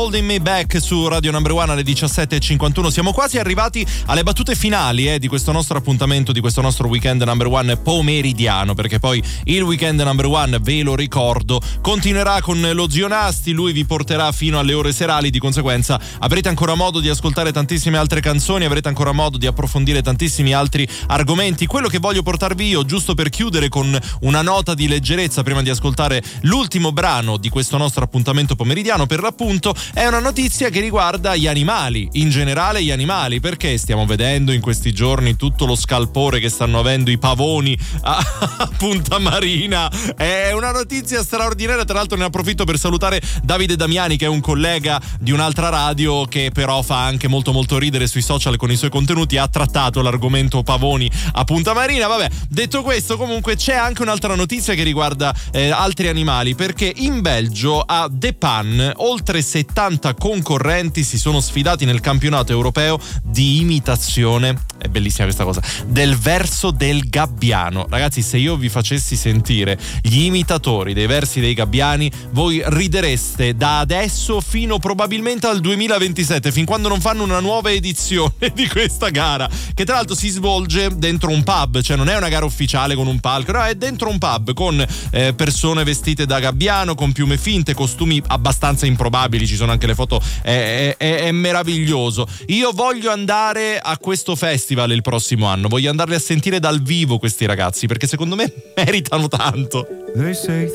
Holding Me Back su Radio Number One alle 17:51. Siamo quasi arrivati alle battute finali di questo nostro appuntamento, di questo nostro Weekend Number One pomeridiano, perché poi il Weekend Number One, ve lo ricordo, continuerà con lo Zio Nasti. Lui vi porterà fino alle ore serali, di conseguenza avrete ancora modo di ascoltare tantissime altre canzoni, avrete ancora modo di approfondire tantissimi altri argomenti. Quello che voglio portarvi io, giusto per chiudere con una nota di leggerezza prima di ascoltare l'ultimo brano di questo nostro appuntamento pomeridiano, per l'appunto è una notizia che riguarda gli animali, in generale gli animali, perché stiamo vedendo in questi giorni tutto lo scalpore che stanno avendo i pavoni a Punta Marina. È una notizia straordinaria. Tra l'altro ne approfitto per salutare Davide Damiani, che è un collega di un'altra radio che però fa anche molto molto ridere sui social con i suoi contenuti. Ha trattato l'argomento pavoni a Punta Marina. Vabbè, detto questo, comunque c'è anche un'altra notizia che riguarda altri animali, perché in Belgio a De Pan oltre 70 concorrenti si sono sfidati nel campionato europeo di imitazione, è bellissima questa cosa, del verso del gabbiano. Ragazzi, se io vi facessi sentire gli imitatori dei versi dei gabbiani, voi ridereste da adesso fino probabilmente al 2027, fin quando non fanno una nuova edizione di questa gara, che tra l'altro si svolge dentro un pub, cioè non è una gara ufficiale con un palco, no, è dentro un pub con persone vestite da gabbiano, con piume finte, costumi abbastanza improbabili, ci sono anche le foto. È meraviglioso. Io voglio andare a questo festival il prossimo anno, voglio andarli a sentire dal vivo questi ragazzi, perché secondo me meritano tanto.